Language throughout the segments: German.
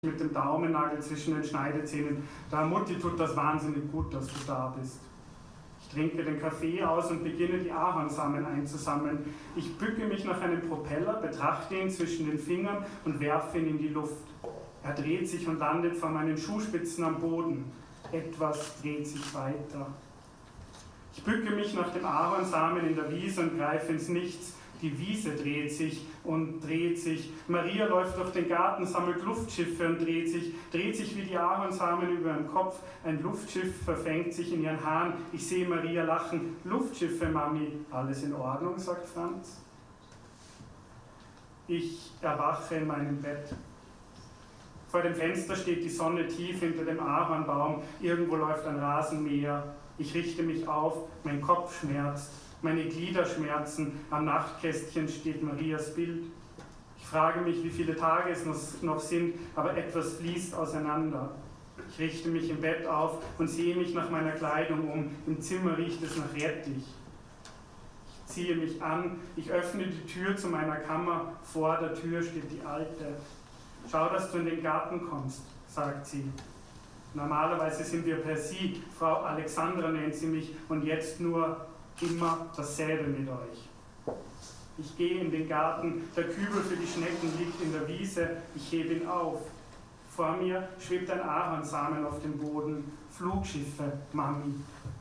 mit dem Daumennagel zwischen den Schneidezähnen. Da Mutti tut das wahnsinnig gut, dass du da bist. Ich trinke den Kaffee aus und beginne die Ahornsamen einzusammeln. Ich bücke mich nach einem Propeller, betrachte ihn zwischen den Fingern und werfe ihn in die Luft. Er dreht sich und landet vor meinen Schuhspitzen am Boden. Etwas dreht sich weiter. Ich bücke mich nach dem Ahornsamen in der Wiese und greife ins Nichts. Die Wiese dreht sich und dreht sich. Maria läuft durch den Garten, sammelt Luftschiffe und dreht sich wie die Ahornsamen über ihren Kopf. Ein Luftschiff verfängt sich in ihren Haaren. Ich sehe Maria lachen. Luftschiffe, Mami. Alles in Ordnung, sagt Franz. Ich erwache in meinem Bett. Vor dem Fenster steht die Sonne tief hinter dem Ahornbaum. Irgendwo läuft ein Rasenmäher. Ich richte mich auf, mein Kopf schmerzt. Meine Glieder schmerzen, am Nachtkästchen steht Marias Bild. Ich frage mich, wie viele Tage es noch sind, aber etwas fließt auseinander. Ich richte mich im Bett auf und sehe mich nach meiner Kleidung um. Im Zimmer riecht es nach Rettich. Ich ziehe mich an, ich öffne die Tür zu meiner Kammer. Vor der Tür steht die Alte. Schau, dass du in den Garten kommst, sagt sie. Normalerweise sind wir per Sie, Frau Alexandra nennt sie mich, und jetzt nur immer dasselbe mit euch. Ich gehe in den Garten, der Kübel für die Schnecken liegt in der Wiese, ich hebe ihn auf. Vor mir schwebt ein Ahornsamen auf dem Boden. Flugschiffe, Mami.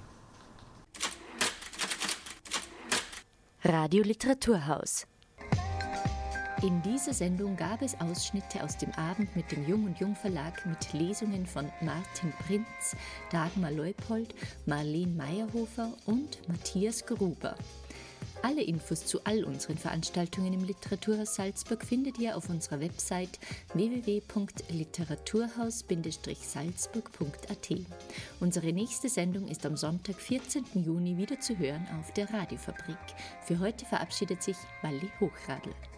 Radio Literaturhaus. In dieser Sendung gab es Ausschnitte aus dem Abend mit dem Jung und Jung Verlag mit Lesungen von Martin Prinz, Dagmar Leupold, Marlene Meyerhofer und Matthias Gruber. Alle Infos zu all unseren Veranstaltungen im Literaturhaus Salzburg findet ihr auf unserer Website www.literaturhaus-salzburg.at. Unsere nächste Sendung ist am Sonntag, 14. Juni wieder zu hören auf der Radiofabrik. Für heute verabschiedet sich Walli Hochradl.